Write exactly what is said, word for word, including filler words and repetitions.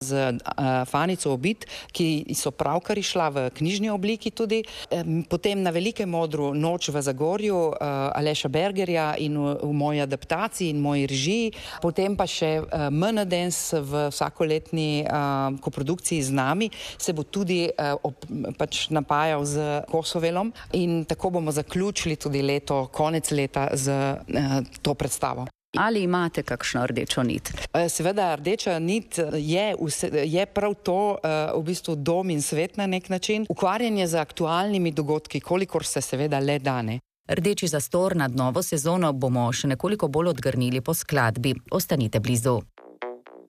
z uh, Fanico Obid, ki so pravkar išla v knjižni obliki tudi. Um, potem na velikem odru Noč v Zagorju uh, Aleša Bergerja in v, v moji adaptaciji in moji režiji. Potem pa še uh, M N Dance v vsakoletni uh, koprodukciji z nami se bo tudi uh, ob, pač napajal z Kosovelom in tako bomo zaključili tudi leto, konec leta z uh, to predstavo. Ali imate kakšno rdečo nit? Seveda, rdeča nit je, je prav to v bistvu dom in svet na nek način, ukvarjanje z aktualnimi dogodki, kolikor se seveda le dane. Rdeči zastor nad novo sezono bomo še nekoliko bolj odgrnili po skladbi. Ostanite blizu.